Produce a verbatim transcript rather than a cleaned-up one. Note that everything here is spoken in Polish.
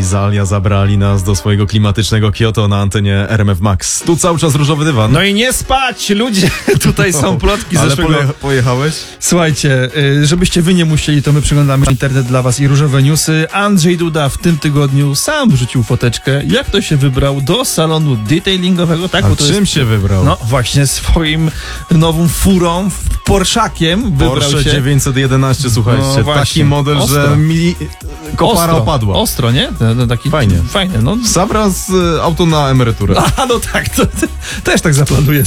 Zalia zabrali nas do swojego klimatycznego Kyoto na antenie R M F Max. Tu cały czas różowy dywan. No i nie spać, ludzie! Tutaj są plotki Ale zeszłego... poje- pojechałeś? Słuchajcie, y, żebyście wy nie musieli, to my przeglądamy internet dla was i różowe newsy. Andrzej Duda w tym tygodniu sam wrzucił foteczkę, jak to się wybrał do salonu detailingowego. Tak, A bo to czym jest... się wybrał? No właśnie swoim nową furą, Porszakiem wybrał Porsche się. dziewięćset jedenaście, słuchajcie. No taki właśnie. model, Ostro. że mi kopara Ostro, opadła. Ostro, nie? No, no, taki Fajnie. Fajnie, no. Zabra z y, auto na emeryturę. A, no tak, to, to też tak zaplanuję